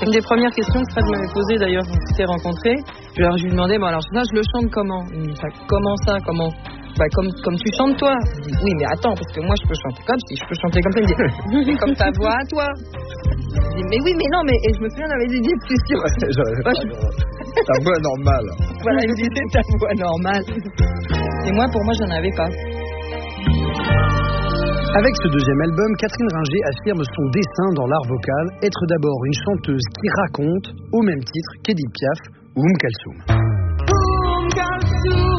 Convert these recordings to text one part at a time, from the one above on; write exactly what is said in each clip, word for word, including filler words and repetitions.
Une des premières questions que Fred m'avait posées d'ailleurs quand on s'était rencontrés, je leur ai demandé, bon alors ça je le chante comment? Il me dit, comment ça, comment? Bah comme, comme tu chantes toi. Je dis, oui mais attends, parce que moi je peux chanter comme si, je peux chanter comme ça. Il me dit, mais comme ta voix à toi. Je dis, mais oui mais non, mais et je me souviens d'avoir dit plus sûr. Ouais, je... ta voix normale. Voilà, il me dit, c'est ta voix normale. Et moi, pour moi, j'en avais pas. Avec ce deuxième album, Catherine Ringer affirme son dessein dans l'art vocal, être d'abord une chanteuse qui raconte, au même titre qu'Edith Piaf ou Oum Kalsoum. Oum Kalsoum.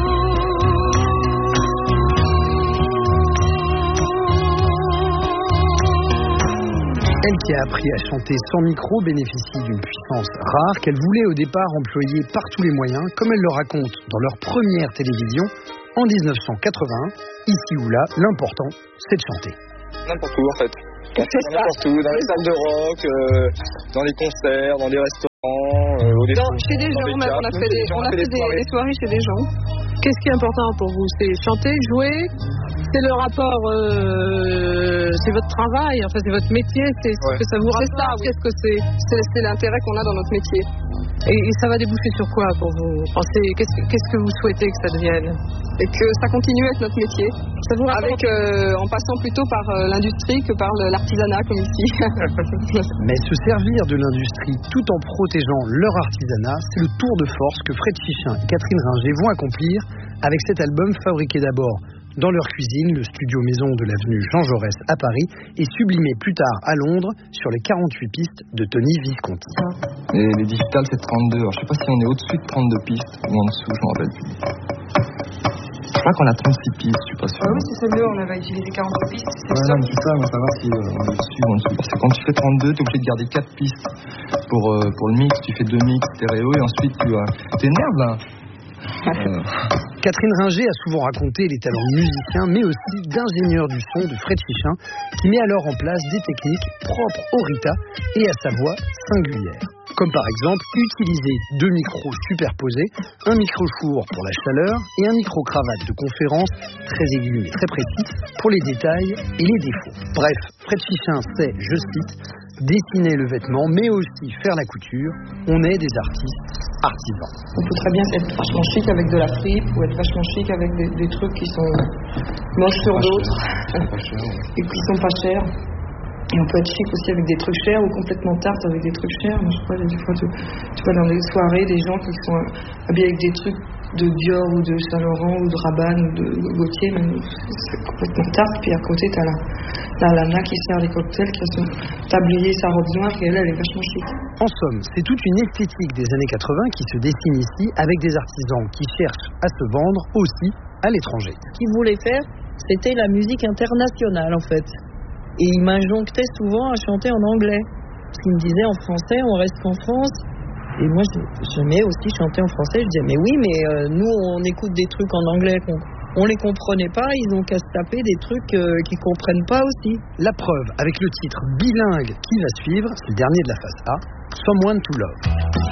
Elle qui a appris à chanter sans micro bénéficie d'une puissance rare qu'elle voulait au départ employer par tous les moyens, comme elle le raconte dans leur première télévision en dix-neuf cent quatre-vingt-un. Ici ou là, l'important, c'est de chanter. N'importe où en fait. N'importe où, dans les salles de rock, euh, dans les concerts, dans les restaurants, euh, au dans, chez des gens, même, on a fait des, on a fait des, des soirées chez des gens. Qu'est-ce qui est important pour vous? C'est chanter, jouer? C'est le rapport, euh, c'est votre travail, enfin c'est votre métier, c'est ce ouais. que ça vous rapporte. Oui. Qu'est-ce que c'est? C'est, c'est l'intérêt qu'on a dans notre métier. Et, et ça va déboucher sur quoi pour vous pensez? Qu'est-ce, qu'est-ce que vous souhaitez que ça devienne? Et que ça continue à être notre métier. Ça vous rapporte... Avec, euh, en passant plutôt par euh, l'industrie que par l'artisanat comme ici. Mais se servir de l'industrie tout en protégeant leur artisanat, c'est le tour de force que Fred Chichin et Catherine Ringer vont accomplir avec cet album fabriqué d'abord dans leur cuisine, le studio maison de l'avenue Jean Jaurès à Paris, et sublimé plus tard à Londres sur les quarante-huit pistes de Tony Visconti. Et les digitales c'est trente-deux, alors je sais pas si on est au-dessus de trente-deux pistes ou en dessous, je m'en rappelle plus. Je crois qu'on a trente-six pistes, je suis pas sûr. Ah oui, c'est celle-là, on avait utilisé quarante pistes. C'est ouais, ça. Non, mais c'est ça, on va savoir si euh, on est au-dessus ou en dessous. Parce que quand tu fais trente-deux, t'es obligé de garder quatre pistes pour, euh, pour le mix, tu fais deux mix stéréo et ensuite tu euh, t'énerves là. Euh... Catherine Ringer a souvent raconté les talents de musiciens, mais aussi d'ingénieur du son de Fred Chichin, qui met alors en place des techniques propres au Rita et à sa voix singulière. Comme par exemple utiliser deux micros superposés, un micro-four pour la chaleur et un micro-cravate de conférence très aigu mais très précis pour les détails et les défauts. Bref, Fred Chichin sait, je cite, dessiner le vêtement, mais aussi faire la couture. On est des artistes artisans. On peut très bien être vachement chic avec de la fripe ou être vachement chic avec des, des trucs qui sont moches sur d'autres et qui sont pas chers. Et on peut être chic aussi avec des trucs chers ou complètement tarte avec des trucs chers. Moi, je sais pas, des fois, tu, tu vois dans des soirées, des gens qui sont habillés avec des trucs de Dior ou de Saint-Laurent ou de Rabanne ou de Gaultier, même c'est complètement tarte. Puis à côté, t'as la, t'as la nana qui sert les cocktails, qui a son tablier, sa robe noire, et elle, elle est vachement chic. En somme, c'est toute une esthétique des années quatre-vingts qui se dessine ici avec des artisans qui cherchent à se vendre aussi à l'étranger. Ce qu'ils voulaient faire, c'était la musique internationale en fait. Et il m'injonctait souvent à chanter en anglais. Parce qu'il me disait en français, on reste qu'en France. Et moi, j'aimais aussi chanter en français. Je disais, mais oui, mais euh, nous, on écoute des trucs en anglais qu'on on les comprenait pas. Ils ont qu'à se taper des trucs euh, qu'ils comprennent pas aussi. La preuve, avec le titre bilingue qui va suivre, c'est le dernier de la phase A, Someone to Love.